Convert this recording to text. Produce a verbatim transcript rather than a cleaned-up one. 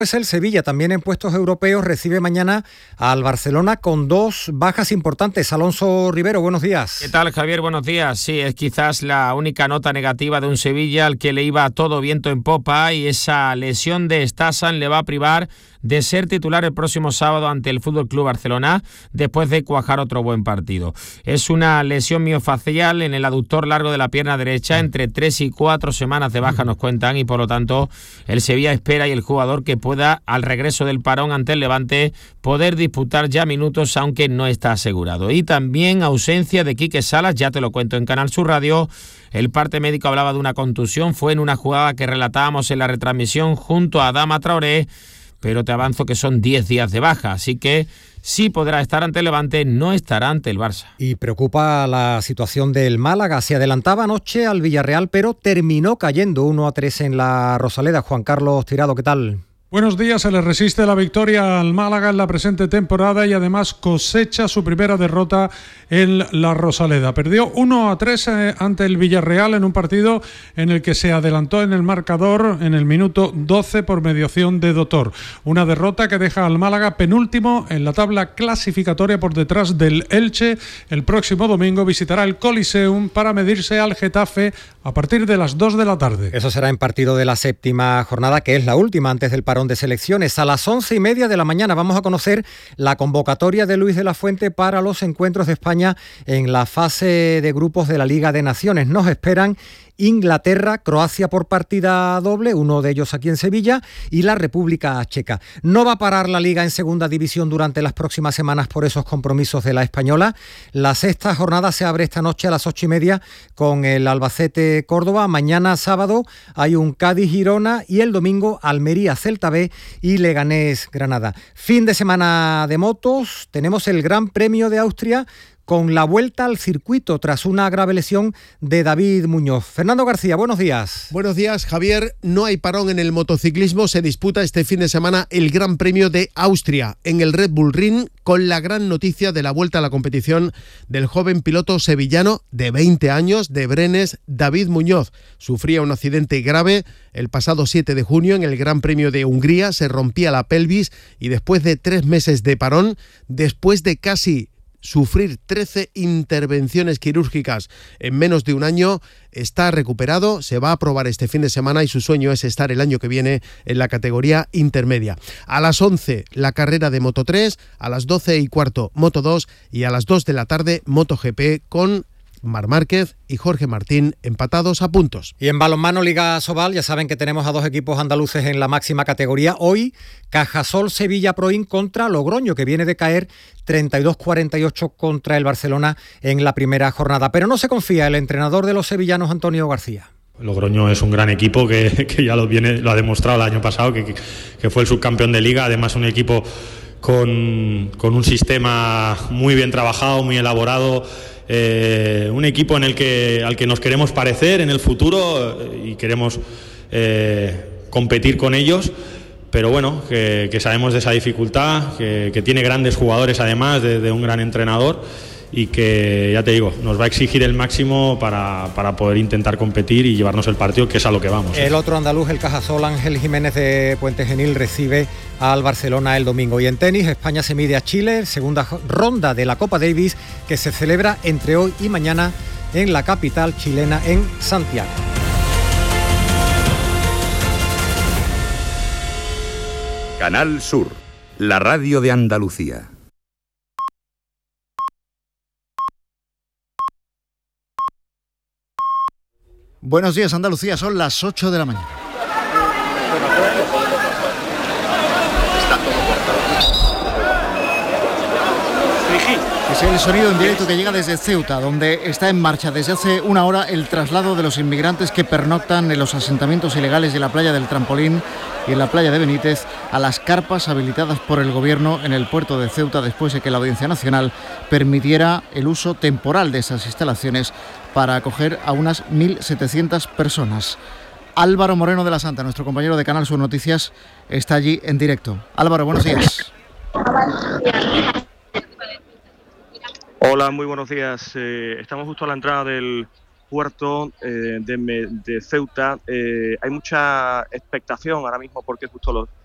Pues el Sevilla, también en puestos europeos, recibe mañana al Barcelona con dos bajas importantes. Alonso Rivero, buenos días. ¿Qué tal, Javier? Buenos días. Sí, es quizás la única nota negativa de un Sevilla al que le iba todo viento en popa, y esa lesión de Stasan le va a privar de ser titular el próximo sábado ante el F C Barcelona, después de cuajar otro buen partido. Es una lesión miofacial en el aductor largo de la pierna derecha, entre tres y cuatro semanas de baja nos cuentan, y por lo tanto el Sevilla espera y el jugador que pueda, al regreso del parón ante el Levante, poder disputar ya minutos, aunque no está asegurado. Y también ausencia de Quique Salas, ya te lo cuento en Canal Sur Radio. El parte médico hablaba de una contusión, fue en una jugada que relatábamos en la retransmisión junto a Adama Traoré, pero te avanzo que son diez días de baja, así que sí podrá estar ante el Levante, no estará ante el Barça. Y preocupa la situación del Málaga. Se adelantaba anoche al Villarreal, pero terminó cayendo uno a tres en la Rosaleda. Juan Carlos Tirado, ¿qué tal? Buenos días, se le resiste la victoria al Málaga en la presente temporada y además cosecha su primera derrota en la Rosaleda. Perdió uno a tres ante el Villarreal en un partido en el que se adelantó en el marcador en el minuto doce por mediación de Dotor. Una derrota que deja al Málaga penúltimo en la tabla clasificatoria por detrás del Elche. El próximo domingo visitará el Coliseum para medirse al Getafe a partir de las dos de la tarde. Eso será en partido de la séptima jornada, que es la última antes del parón de selecciones. A las once y media de la mañana vamos a conocer la convocatoria de Luis de la Fuente para los encuentros de España en la fase de grupos de la Liga de Naciones. Nos esperan Inglaterra, Croacia por partida doble, uno de ellos aquí en Sevilla, y la República Checa. No va a parar la Liga en segunda división durante las próximas semanas por esos compromisos de la española. La sexta jornada se abre esta noche a las ocho y media con el Albacete Córdoba. Mañana sábado hay un Cádiz-Girona y el domingo Almería-Celta B y Leganés-Granada. Fin de semana de motos, tenemos el Gran Premio de Austria con la vuelta al circuito tras una grave lesión de David Muñoz. Fernando García, buenos días. Buenos días, Javier. No hay parón en el motociclismo. Se disputa este fin de semana el Gran Premio de Austria en el Red Bull Ring, con la gran noticia de la vuelta a la competición del joven piloto sevillano de veinte años, de Brenes, David Muñoz. Sufría un accidente grave el pasado siete de junio en el Gran Premio de Hungría. Se rompía la pelvis y después de tres meses de parón, después de casi sufrir trece intervenciones quirúrgicas en menos de un año, está recuperado, se va a probar este fin de semana y su sueño es estar el año que viene en la categoría intermedia. A las once la carrera de Moto tres, a las doce y cuarto Moto dos y a las dos de la tarde MotoGP con Marc Márquez y Jorge Martín empatados a puntos. Y en balonmano Liga Sobal, ya saben que tenemos a dos equipos andaluces en la máxima categoría. Hoy Cajasol Sevilla Proin contra Logroño, que viene de caer treinta y dos cuarenta y ocho contra el Barcelona en la primera jornada. Pero no se confía el entrenador de los sevillanos, Antonio García. Logroño es un gran equipo que, que ya lo, viene, lo ha demostrado el año pasado, que, que fue el subcampeón de Liga. Además, un equipo con, con un sistema muy bien trabajado, muy elaborado. Eh, un equipo en el que, al que nos queremos parecer en el futuro eh, y queremos eh, competir con ellos, pero bueno, que, que sabemos de esa dificultad, que, que tiene grandes jugadores además de, de un gran entrenador y que, ya te digo, nos va a exigir el máximo para, para poder intentar competir y llevarnos el partido, que es a lo que vamos. El otro andaluz, el Cajasol, Ángel Jiménez de Puente Genil, recibe al Barcelona el domingo. Y en tenis, España se mide a Chile, segunda ronda de la Copa Davis, que se celebra entre hoy y mañana en la capital chilena, en Santiago. Canal Sur, la radio de Andalucía. Buenos días, Andalucía, son las ocho de la mañana. Es el sonido en directo que llega desde Ceuta, donde está en marcha desde hace una hora el traslado de los inmigrantes que pernoctan en los asentamientos ilegales de la playa del Trampolín y en la playa de Benítez a las carpas habilitadas por el Gobierno en el puerto de Ceuta, después de que la Audiencia Nacional permitiera el uso temporal de esas instalaciones para acoger a unas mil setecientas personas. Álvaro Moreno de la Santa, nuestro compañero de Canal Sur Noticias, está allí en directo. Álvaro, buenos días. Hola, muy buenos días. Eh, estamos justo a la entrada del puerto eh, de, de Ceuta. Eh, hay mucha expectación ahora mismo porque justo los